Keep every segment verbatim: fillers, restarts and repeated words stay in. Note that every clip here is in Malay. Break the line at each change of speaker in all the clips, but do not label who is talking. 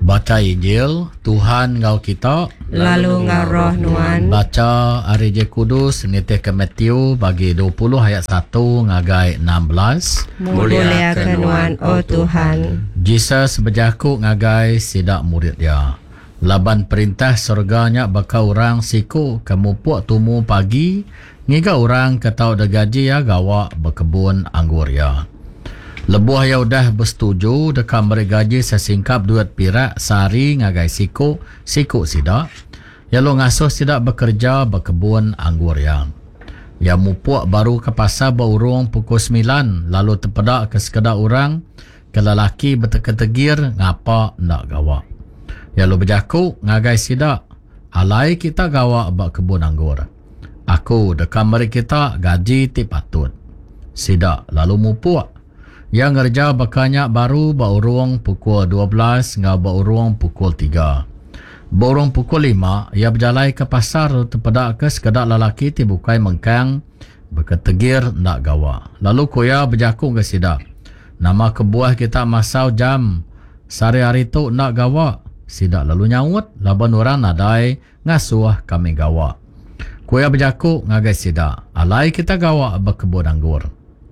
Baca Injil, Tuhan ngau kita,
lalu ngau roh nuan.
Baca Ari Je Kudus, nitih ke Matthew bagi dua puluh ayat satu ngagai enam belas.
Muliakan nuan, oh Tuhan.
Jesus berjaku ngagai sidak murid dia. Laban perintah surganya baka orang siku kamu puak tumu pagi, ngiga orang ketau da gaji ya gawa berkebun anggur ya. Lebuh ya udah bersetuju dekat mereka gaji sesingkap duit pirak sehari ngagai siku, siku sidak. Ya lo ngasuh sidak bekerja berkebun anggur ya. Ya mupuak baru ke pasar berurung pukul sembilan, lalu terpedak ke sekedar orang, ke lelaki bertegir-tegir ngapa nak gawa. Ya lo berjaku ngagai sidak, alai kita gawa berkebun anggur. Aku dekat mereka kita gaji ti patut. Sidak lalu mupuak. Yang ngerja bakanya baru berurung pukul dua belas ngau berurung pukul tiga. Berurung pukul lima, ia berjalan ke pasar terpedak ke sekedar lelaki ti bukai mengkang berketegir nak gawa. Lalu kuya berjaku ke sidak. Nama kebuah kita masau jam sehari-hari tu nak gawa. Sidak lalu nyawut, laban orang nadai ngasuh kami gawa. Kuya berjaku ngagai sidak. Alai kita gawa berkebun anggur.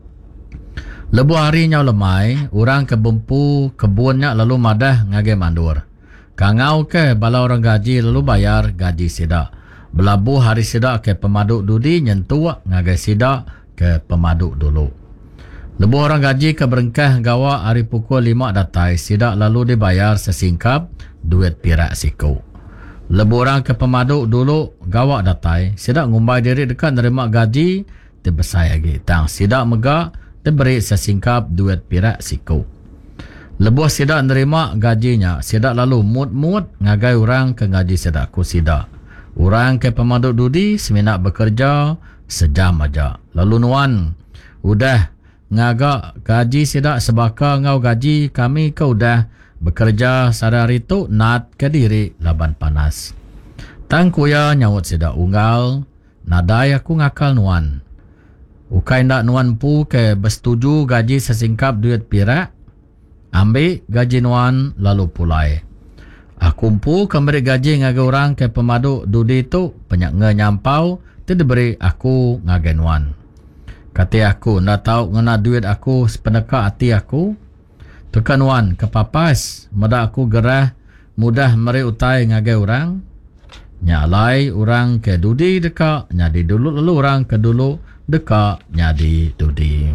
Lebuh harinya lemai, orang ke bempu kebunnya lalu madah ngagai mandur. Kangau ke bala orang gaji lalu bayar gaji sidak. Belabuh hari sidak ke pemaduk dudi nyentuak ngagai sidak ke pemaduk dulu. Lebuh orang gaji ke berengkah gawa hari pukul lima datai, sidak lalu dibayar sesingkap duit pirak siku. Lebuh orang ke pemaduk dulu gawa datai, sidak ngumbai diri dekat nerima gaji, terbesar lagi. Tang sidak megak, diberi sesingkap duit pirak siku. Lebuh sidak nerima gajinya, sidak lalu mut-mut ngagai orang ke gaji sidak ku sidak. Orang ke pemaduk dudi seminak bekerja sejam aja. Lalu nuan, udah ngagak gaji sidak sebaka ngau gaji kami ke udah bekerja sehari tu nat ke diri laban panas. Tang kuya nyawut sidak unggal, nadai aku ngakal nuan. Ukai ndak nuan pu ke bersetuju gaji sesingkap duit pirak, ambil gaji nuan lalu pulai. Aku pu kembali gaji ngagai orang ke pemaduk dudi tu banyak ngenyampau, tu diberi aku ngagai nuan. Kata aku ndak tahu ngena duit aku sependekat hati aku. Tukan nuan kepapas, mada aku gerah mudah meri utai ngagai orang. Nyalai orang ke dudi dekat, nyadi dulu lalu orang ke dulu dekat nyadi dudi.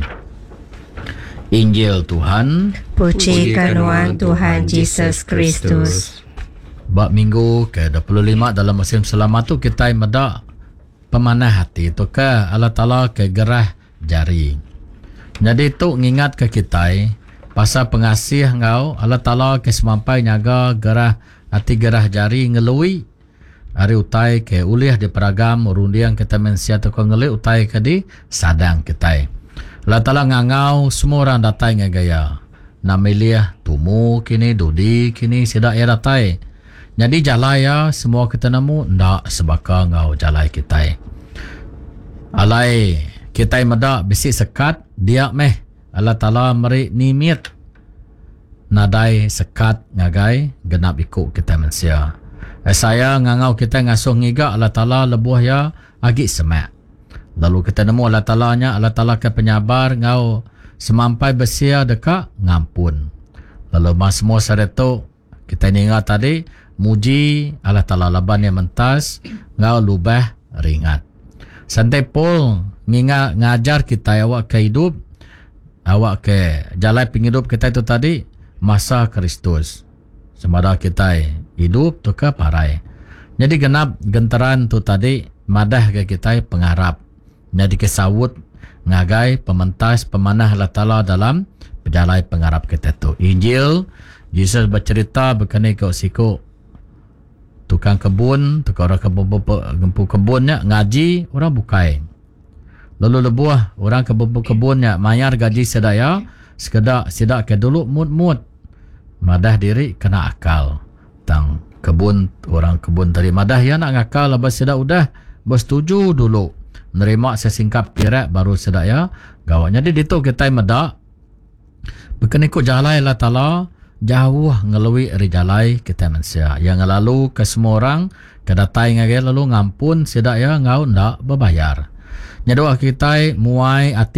Injil Tuhan.
Pujikan nuan Tuhan Yesus Kristus.
Bab minggu ke dua puluh lima dalam musim selamat tu kita medak pemanah hati tu ke Allah Ta'ala ke gerah jari. Jadi tu ngingat ke kita pasal pengasih ngau Allah Ta'ala ke semampai nyaga gerah hati gerah jari ngelui. Hari utai ke uliah di peragam rundiang kita mensia tu kau ngelih utai ke di sadang kita. Allah Ta'ala ngangau semua orang datai ngagaya. Namiliah tumu kini dudi kini sidak ya datai. Jadi jalai ya semua kita nemu ndak sebaka ngau jalai kita. Alai kita medak bisi sekat dia meh Allah Ta'ala meri nimit nadai sekat ngagai genap ikut kita mensia. Eh, saya ngangau kita ngasuh ngiga Allah Ta'ala lebuh ya agi semak. Lalu kita nemu Allah Ta'ala nya Allah Ta'ala ke penyabar ngau semampai besia dekat ngampun. Lalu mas semua sareto kita ingat tadi muji Allah Ta'ala laban yang mentas ngau lubah ringat. Santai pol ngingat ngajar kita awak ke hidup awak ke jalan penghidup kita itu tadi masa Kristus. Semada kita hidup tu ke parai. Jadi genap genteran tu tadi madah ke kita pengharap. Jadi kesawut ngagai pementas pemanah Allah Ta'ala dalam perjalanan pengharap kita tu. Injil Yesus bercerita berkenai ke siku tukang kebun, tukang orang kebun gempu kebunnya ngaji orang bukai. Lalu lebuah orang kebun kebunnya mayar gaji sedaya sekedar sidak ke dulu mut-mut. Madah diri kena akal. Tang kebun orang kebun tadi madah ya nak ngakal lepas sedak udah bersetuju dulu. Nerima sesingkap pirak baru sedak ya gawat. Jadi itu kita medak berkena ikut jalan Allah Ta'ala jauh ngelui rijalai kita manusia. Yang lalu ke semua orang kedatai ngage lalu ngampun sedak ya ngau ndak berbayar. Nyadua kita muai ati